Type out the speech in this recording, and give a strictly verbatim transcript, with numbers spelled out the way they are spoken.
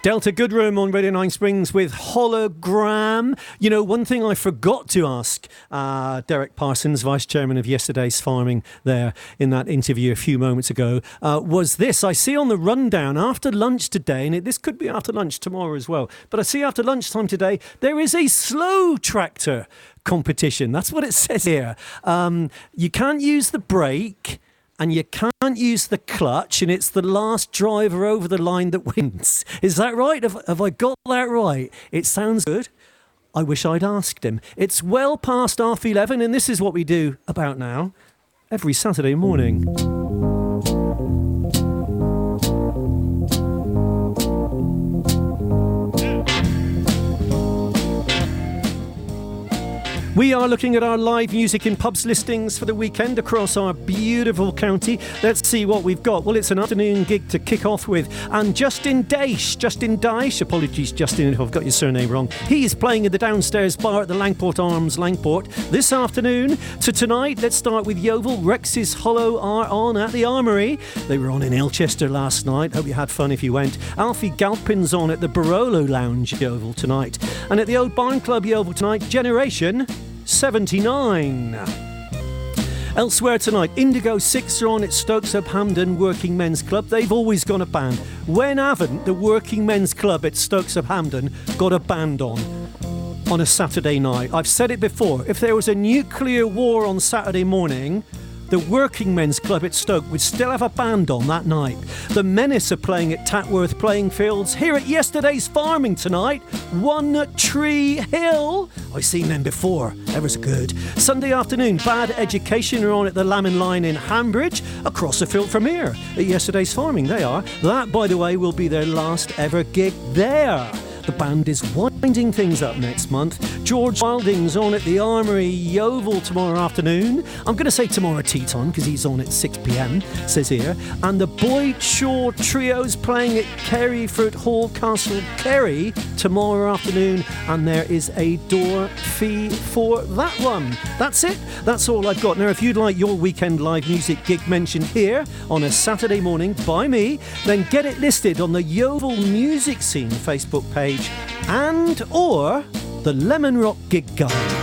Delta Goodrem on Radio Nine Springs with Hologram. You know, one thing I forgot to ask uh, Derek Parsons, Vice Chairman of Yesterday's Farming there in that interview a few moments ago, uh, was this. I see on the rundown after lunch today, and it, this could be after lunch tomorrow as well, but I see after lunchtime today, there is a slow tractor competition. That's what it says here. Um, you can't use the brake, and you can't use the clutch, and it's the last driver over the line that wins. Is that right? Have, have I got that right? It sounds good. I wish I'd asked him. It's well past half eleven, and this is what we do about now, every Saturday morning. We are looking at our live music in pubs listings for the weekend across our beautiful county. Let's see what we've got. Well, it's an afternoon gig to kick off with. And Justin Daish, Justin Daish, apologies Justin if I've got your surname wrong, he is playing at the downstairs bar at the Langport Arms, Langport, this afternoon. To tonight, let's start with Yeovil. Rex's Hollow are on at the Armoury. They were on in Ilchester last night. Hope you had fun if you went. Alfie Galpin's on at the Barolo Lounge, Yeovil, tonight. And at the Old Barn Club, Yeovil, tonight, Generation seventy-nine. Elsewhere tonight, Indigo Six are on at Stokes Up Hampden Working Men's Club. They've always got a band. When haven't the Working Men's Club at Stokes Up Hampden got a band on on a Saturday night? I've said it before. If there was a nuclear war on Saturday morning, the Working Men's Club at Stoke would still have a band on that night. The Menace are playing at Tatworth Playing Fields. Here at Yesterday's Farming tonight, One Tree Hill. I've seen them before. Ever so good. Sunday afternoon, Bad Education are on at the Lamb Line in Hambridge, across the field from here. At Yesterday's Farming, they are. That, by the way, will be their last ever gig there. The band is winding things up next month. George Wilding's on at the Armoury, Yeovil tomorrow afternoon. I'm going to say tomorrow tea time because he's on at six p.m, says here. And the Boyd Shaw Trio's playing at Kerryford Hall, Castle Kerry tomorrow afternoon. And there is a door fee for that one. That's it. That's all I've got. Now, if you'd like your weekend live music gig mentioned here on a Saturday morning by me, then get it listed on the Yeovil Music Scene Facebook page and or the Lemon Rock Gig Guide.